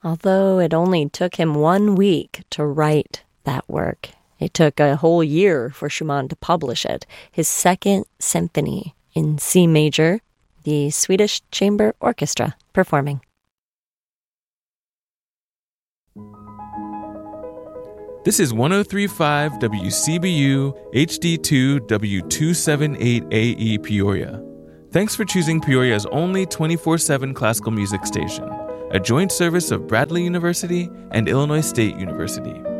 although it only took him 1 week to write that work. It took a whole year for Schumann to publish it, his Second Symphony in C major, the Swedish Chamber Orchestra performing. This is 103.5 WCBU HD2 W278AE Peoria. Thanks for choosing Peoria's only 24/7 classical music station, a joint service of Bradley University and Illinois State University.